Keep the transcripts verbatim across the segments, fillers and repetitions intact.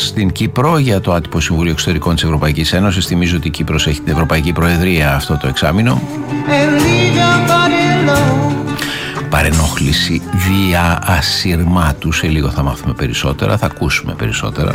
στην Κύπρο για το άτυπο Συμβούλιο Εξωτερικών της Ευρωπαϊκής Ένωσης. Θυμίζω ότι η Κύπρος έχει την Ευρωπαϊκή Προεδρία αυτό το εξάμηνο. Παρενόχληση δια ασυρμάτου. Σε λίγο θα μάθουμε περισσότερα, θα ακούσουμε περισσότερα.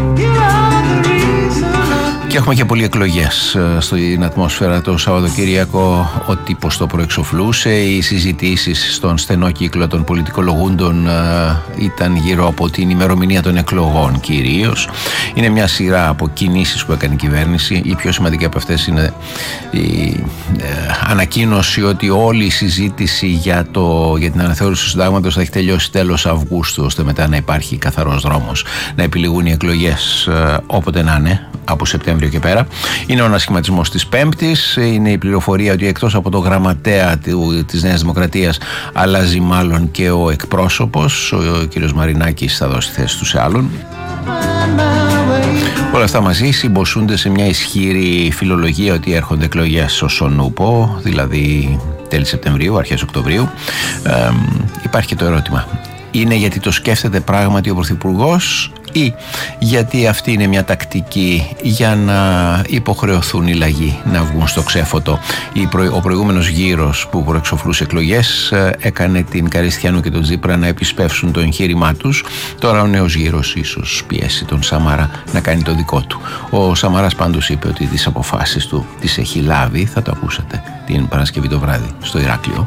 Και έχουμε και πολλοί εκλογές στην ατμόσφαιρα το Σαββατοκύριακο. Ο τύπος το προεξοφλούσε. Οι συζητήσεις στον στενό κύκλο των πολιτικολογούντων ήταν γύρω από την ημερομηνία των εκλογών κυρίως. Είναι μια σειρά από κινήσεις που έκανε η κυβέρνηση. Η πιο σημαντική από αυτές είναι η ανακοίνωση ότι όλη η συζήτηση για, το, για την αναθεώρηση του συντάγματος θα έχει τελειώσει τέλος Αυγούστου, ώστε μετά να υπάρχει καθαρός δρόμος, να επιλεγούν οι εκλογές όποτε να είναι, από Σεπτέμβριο και πέρα. Είναι ο ανασχηματισμός της Πέμπτης. Είναι η πληροφορία ότι εκτός από το γραμματέα της Νέας Δημοκρατίας αλλάζει μάλλον και ο εκπρόσωπος. Ο κ. Μαρινάκης θα δώσει θέση του σε άλλον. Όλα αυτά μαζί συμποσούνται σε μια ισχυρή φιλολογία ότι έρχονται εκλογές ως ονούπο, δηλαδή τέλη Σεπτεμβρίου, αρχές Οκτωβρίου. Ε, υπάρχει και το ερώτημα. Είναι γιατί το σκέφτεται πράγματι ο Πρωθυπουργός ή γιατί αυτή είναι μια τακτική για να υποχρεωθούν οι λαγοί να βγουν στο ξέφωτο? Ο προηγούμενος γύρος που προεξοφλούσε εκλογές έκανε την Καριστιανού και τον Τσίπρα να επισπεύσουν το εγχείρημά τους. Τώρα ο νέος γύρος ίσως πιέσει τον Σαμαρά να κάνει το δικό του. Ο Σαμαράς πάντως είπε ότι τις αποφάσεις του τις έχει λάβει, θα το ακούσατε την Παρασκευή το βράδυ στο Ηράκλειο.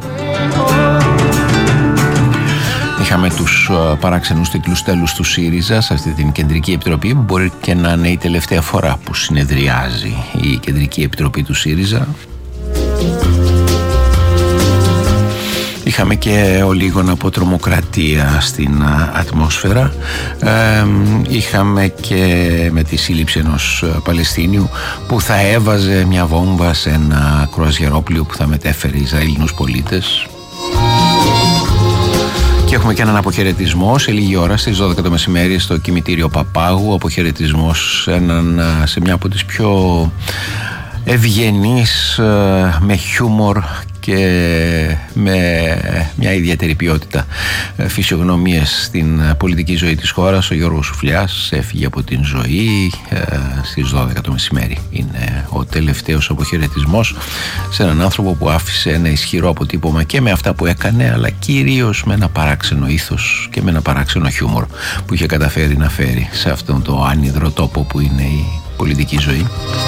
Είχαμε τους παράξενους τίτλους τέλους του ΣΥΡΙΖΑ σε αυτή την Κεντρική Επιτροπή, που μπορεί και να είναι η τελευταία φορά που συνεδριάζει η Κεντρική Επιτροπή του ΣΥΡΙΖΑ. Είχαμε και ολίγων από τρομοκρατία στην ατμόσφαιρα. Ε, είχαμε και με τη σύλληψη ενός Παλαιστίνιου που θα έβαζε μια βόμβα σε ένα κρουαζιερόπλοιο που θα μετέφερε Ισραηλινούς πολίτες. Και έχουμε και έναν αποχαιρετισμό σε λίγη ώρα στις δώδεκα το μεσημέρι στο κημητήριο Παπάγου. Αποχαιρετισμός έναν, σε μια από τις πιο ευγενείς, με χιούμορ και με μια ιδιαίτερη ποιότητα φυσιογνωμίες στην πολιτική ζωή της χώρας. Ο Γιώργος Σουφλιάς έφυγε από την ζωή στις δώδεκα το μεσημέρι. Είναι ο τελευταίος αποχαιρετισμός σε έναν άνθρωπο που άφησε ένα ισχυρό αποτύπωμα και με αυτά που έκανε, αλλά κυρίως με ένα παράξενο ήθος και με ένα παράξενο χιούμορ που είχε καταφέρει να φέρει σε αυτόν το άνυδρο τόπο που είναι η πολιτική ζωή.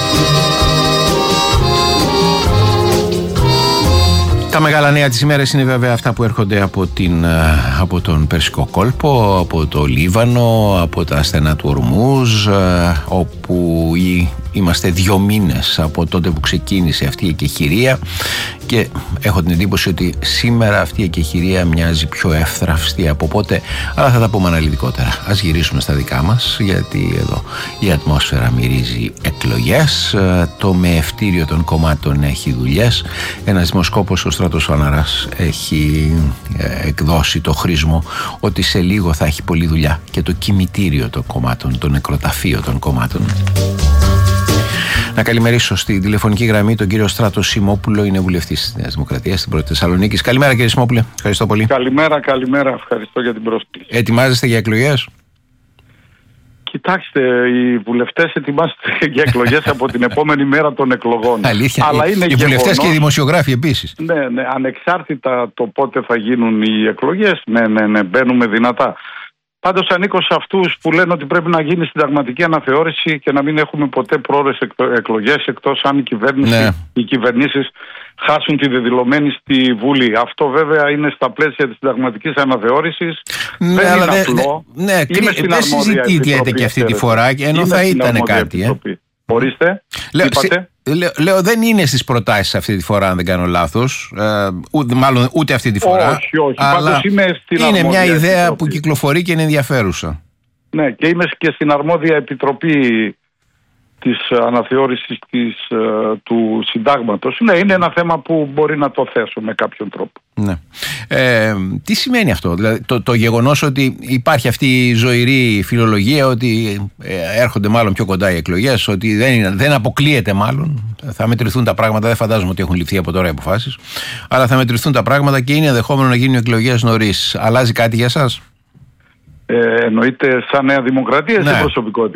Τα μεγάλα νέα της ημέρας είναι βέβαια αυτά που έρχονται από, την, από τον Περσικό κόλπο, από το Λίβανο, από τα στενά του Ορμούζ, όπου είμαστε δύο μήνες από τότε που ξεκίνησε αυτή η εκεχηρία και έχω την εντύπωση ότι σήμερα αυτή η εκεχηρία μοιάζει πιο εύθραυστη από πότε, αλλά θα τα πούμε αναλυτικότερα. Ας γυρίσουμε στα δικά μας, γιατί εδώ η ατμόσφαιρα μυρίζει εκλογές, το μεευτήριο των κομμάτων έχει δουλειές. Ένας δημοσκόπος, ο Στράτος Φαναράς, έχει εκδώσει το χρήσμο ότι σε λίγο θα έχει πολλή δουλειά και το κημητήριο των κομμάτων, το νεκροταφείο των κομμάτων. Να καλημερίσω στη τηλεφωνική γραμμή τον κύριο Στράτο Σιμόπουλο, είναι βουλευτής της Νέας Δημοκρατίας στην Πρώτη Θεσσαλονίκη. Καλημέρα κύριε Σιμόπουλε, ευχαριστώ πολύ. Καλημέρα, καλημέρα, ευχαριστώ για την πρόσκληση. Ετοιμάζεστε για εκλογές? Κοιτάξτε, οι βουλευτές ετοιμάζονται για εκλογές από την επόμενη μέρα των εκλογών. Αλήθεια, αλλά είναι οι βουλευτές γεγονός, και οι δημοσιογράφοι επίσης. Ναι, ναι, ανεξάρτητα το πότε θα γίνουν οι εκλογές, ναι, ναι, ναι, μπαίνουμε δυνατά. Πάντως ανήκω σε αυτούς που λένε ότι πρέπει να γίνει συνταγματική αναθεώρηση και να μην έχουμε ποτέ πρόορες εκλογές, εκτός αν η κυβέρνηση, ναι. οι κυβερνήσεις χάσουν τη δεδηλωμένη στη Βουλή. Αυτό βέβαια είναι στα πλαίσια της συνταγματικής αναθεώρησης. Ναι, δεν αλλά είναι απλό. Ναι, ναι, δεν συζητείται και αυτή τη φορά, ενώ είμαι θα ήταν κάτι. Ε. Ορίστε, λέω, σε, λέω, λέω δεν είναι στις προτάσεις αυτή τη φορά, αν δεν κάνω λάθος, ε, ούτε, μάλλον ούτε αυτή τη φορά. Όχι, όχι, αλλά είμαι στην είναι μια ιδέα επιτροπή που κυκλοφορεί και είναι ενδιαφέρουσα. Ναι, και είμαι και στην αρμόδια επιτροπή της αναθεώρησης της, του συντάγματος. Ναι, είναι ένα θέμα που μπορεί να το θέσω με κάποιον τρόπο. Ναι. Ε, τι σημαίνει αυτό, δηλαδή το, το γεγονός ότι υπάρχει αυτή η ζωηρή φιλολογία ότι ε, έρχονται μάλλον πιο κοντά οι εκλογές, ότι δεν, είναι, δεν αποκλείεται μάλλον, θα μετρηθούν τα πράγματα, δεν φαντάζομαι ότι έχουν ληφθεί από τώρα οι αποφάσεις, αλλά θα μετρηθούν τα πράγματα και είναι ενδεχόμενο να γίνουν εκλογές νωρίς. Αλλάζει κάτι για εσάς? Ε, εννοείται σαν Νέα Δημοκρατία, ναι. Σε προσωπικότητα?